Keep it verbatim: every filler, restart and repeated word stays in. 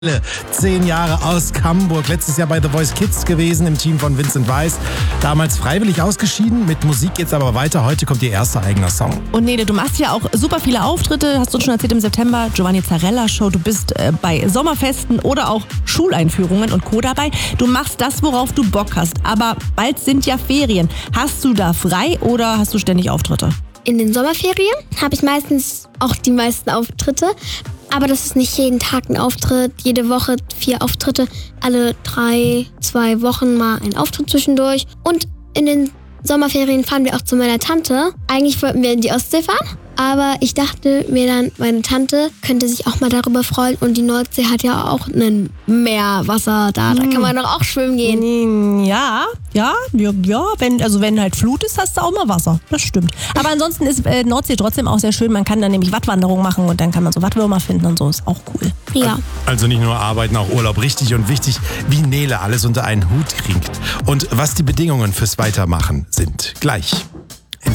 Zehn Jahre aus Hamburg, letztes Jahr bei The Voice Kids gewesen im Team von Vincent Weiss. Damals freiwillig ausgeschieden, mit Musik geht's aber weiter. Heute kommt ihr erster eigener Song. Und Nele, du machst ja auch super viele Auftritte, hast du uns schon erzählt im September, Giovanni Zarella Show, du bist äh, bei Sommerfesten oder auch Schuleinführungen und Co. dabei. Du machst das, worauf du Bock hast, aber bald sind ja Ferien. Hast du da frei oder hast du ständig Auftritte? In den Sommerferien habe ich meistens auch die meisten Auftritte. Aber das ist nicht jeden Tag ein Auftritt, jede Woche vier Auftritte, alle drei, zwei Wochen mal ein Auftritt zwischendurch. Und in den Sommerferien fahren wir auch zu meiner Tante. Eigentlich wollten wir in die Ostsee fahren, aber ich dachte mir dann, meine Tante könnte sich auch mal darüber freuen. Und die Nordsee hat ja auch ein Meerwasser da, da kann man doch auch schwimmen gehen. Ja, ja, ja, ja, wenn, also wenn halt Flut ist, hast du auch mal Wasser, das stimmt. Aber ansonsten ist äh, Nordsee trotzdem auch sehr schön, man kann dann nämlich Wattwanderung machen und dann kann man so Wattwürmer finden und so, ist auch cool. Ja. Also nicht nur arbeiten, auch Urlaub. Richtig und wichtig, wie Nele alles unter einen Hut kriegt. Und was die Bedingungen fürs Weitermachen sind. Gleich.